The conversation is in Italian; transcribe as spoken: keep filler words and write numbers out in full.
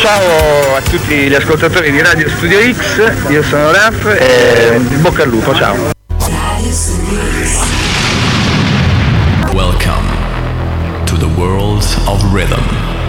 ciao a tutti gli ascoltatori di Radio Studio X, io sono Raf e bocca al lupo, ciao. Welcome to the world of rhythm.